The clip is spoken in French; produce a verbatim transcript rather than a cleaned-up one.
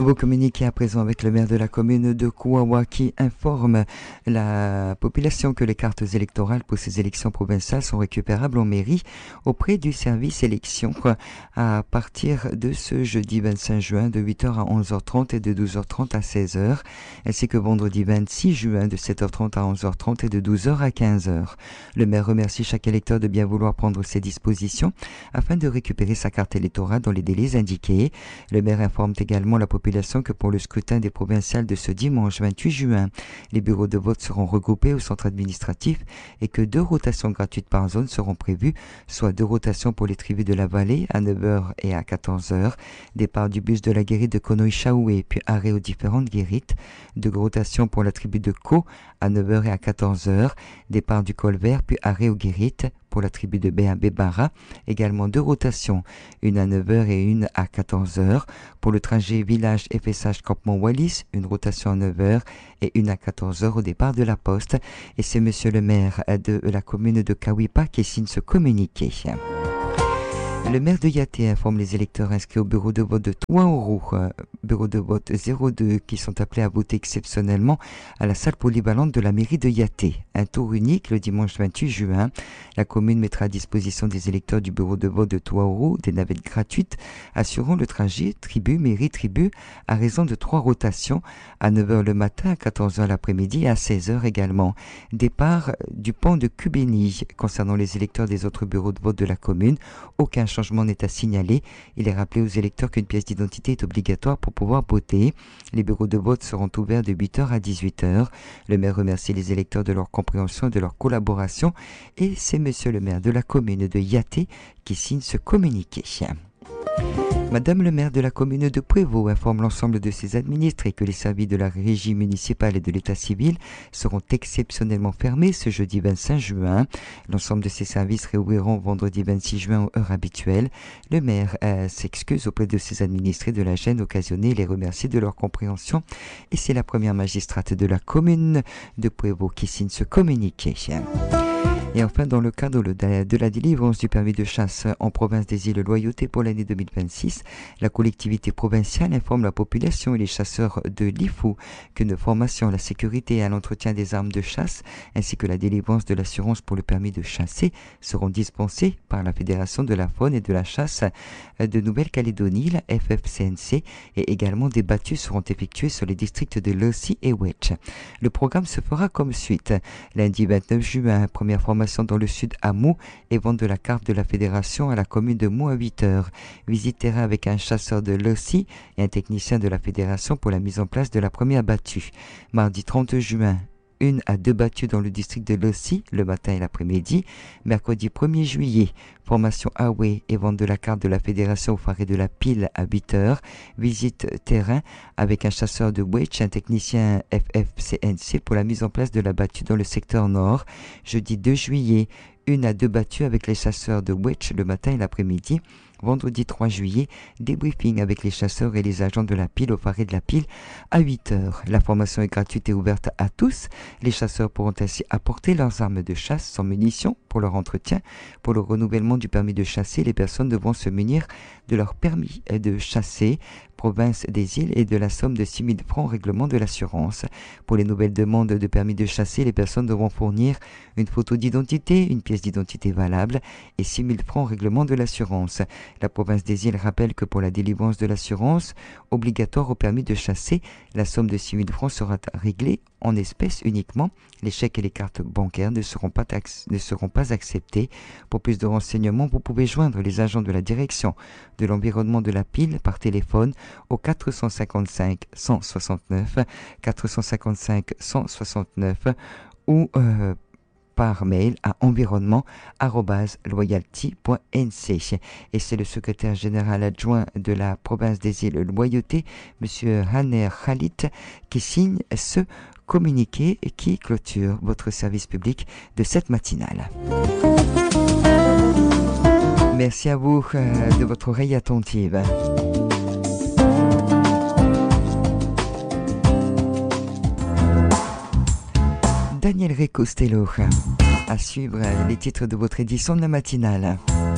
Nouveau communiqué à présent avec le maire de la commune de Kouawa qui informe la population que les cartes électorales pour ces élections provinciales sont récupérables en mairie auprès du service élection à partir de ce jeudi vingt-cinq juin de huit heures à onze heures trente et de douze heures trente à seize heures, ainsi que vendredi vingt-six juin de sept heures trente à onze heures trente et de douze heures à quinze heures. Le maire remercie chaque électeur de bien vouloir prendre ses dispositions afin de récupérer sa carte électorale dans les délais indiqués. Le maire informe également la population que pour le scrutin des provinciales de ce dimanche vingt-huit juin, les bureaux de vote seront regroupés au centre administratif et que deux rotations gratuites par zone seront prévues, soit deux rotations pour les tribus de la vallée à neuf heures et à quatorze heures, départ du bus de la guérite de Konoï-Chaoué puis arrêt aux différentes guérites, deux rotations pour la tribu de Ko à neuf heures et à quatorze heures, départ du col vert puis arrêt aux guérites pour la tribu de Béa-Bébara, également deux rotations, une à neuf heures et une à quatorze heures. Pour le trajet village F S H Campement Wallis, une rotation à neuf heures et une à quatorze heures au départ de la poste. Et c'est monsieur le maire de la commune de Kawipa qui signe ce communiqué. Le maire de Yaté informe les électeurs inscrits au bureau de vote de Touaourou, euh, bureau de vote zéro deux, qui sont appelés à voter exceptionnellement à la salle polyvalente de la mairie de Yaté. Un tour unique le dimanche vingt-huit juin. La commune mettra à disposition des électeurs du bureau de vote de Touaourou des navettes gratuites assurant le trajet tribu, mairie, tribu à raison de trois rotations à neuf heures le matin, à quatorze heures l'après-midi et à seize heures également. Départ du pont de Cubéni. Concernant les électeurs des autres bureaux de vote de la commune, aucun changement n'est à signaler. Il est rappelé aux électeurs qu'une pièce d'identité est obligatoire pour pouvoir voter. Les bureaux de vote seront ouverts de huit heures à dix-huit heures. Le maire remercie les électeurs de leur compréhension et de leur collaboration. Et c'est monsieur le maire de la commune de Yaté qui signe ce communiqué. Madame le maire de la commune de Prévost informe l'ensemble de ses administrés que les services de la régie municipale et de l'état civil seront exceptionnellement fermés ce jeudi vingt-cinq juin. L'ensemble de ces services réouvriront vendredi vingt-six juin aux heures habituelles. Le maire euh, s'excuse auprès de ses administrés de la gêne occasionnée et les remercie de leur compréhension. Et c'est la première magistrate de la commune de Prévost qui signe ce communiqué. Et enfin, dans le cadre de la délivrance du permis de chasse en province des îles Loyauté pour l'année deux mille vingt-six, la collectivité provinciale informe la population et les chasseurs de l'I F O qu'une formation à la sécurité et à l'entretien des armes de chasse, ainsi que la délivrance de l'assurance pour le permis de chasser, seront dispensées par la Fédération de la faune et de la chasse de Nouvelle-Calédonie, la F F C N C, et également des battues seront effectuées sur les districts de Lossy et Wedge. Le programme se fera comme suite. Lundi vingt-neuf juin, première formation dans le sud à Mou et vente de la carte de la fédération à la commune de Mou à huit heures. Visite terrain avec un chasseur de Lossy et un technicien de la fédération pour la mise en place de la première battue. Mardi trente juin, une à deux battues dans le district de Lossy, le matin et l'après-midi. Mercredi premier juillet, formation Away et vente de la carte de la fédération au Faré de la Pile à huit heures. Visite terrain avec un chasseur de Wedge, un technicien F F C N C pour la mise en place de la battue dans le secteur nord. Jeudi deux juillet, une à deux battues avec les chasseurs de Wedge le matin et l'après-midi. Vendredi trois juillet, débriefing avec les chasseurs et les agents de la pile au Faré de la Pile à huit heures. La formation est gratuite et ouverte à tous. Les chasseurs pourront ainsi apporter leurs armes de chasse sans munitions pour leur entretien. Pour le renouvellement du permis de chasser, les personnes devront se munir de leur permis de chasser, province des îles, et de la somme de six mille francs règlement de l'assurance. Pour les nouvelles demandes de permis de chasser, les personnes devront fournir une photo d'identité, une pièce d'identité valable et six mille francs règlement de l'assurance. La province des îles rappelle que pour la délivrance de l'assurance obligatoire au permis de chasser, la somme de six mille francs sera réglée en espèces uniquement. Les chèques et les cartes bancaires ne seront pas, tax- ne seront pas acceptés. Pour plus de renseignements, vous pouvez joindre les agents de la direction de l'environnement de la Pile par téléphone au quatre cent cinquante-cinq cent soixante-neuf, quatre cent cinquante-cinq cent soixante-neuf ou euh, par mail à environnement arobase loyalty point n c. Et c'est le secrétaire général adjoint de la province des îles Loyauté, M. Haner Khalit, qui signe ce communiqué et qui clôture votre service public de cette matinale. Merci à vous euh, de votre oreille attentive. Daniel Recostello, à suivre les titres de votre édition de la matinale.